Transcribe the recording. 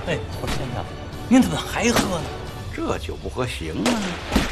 哎，我说先生，您怎么还喝呢？ 这酒不喝行啊。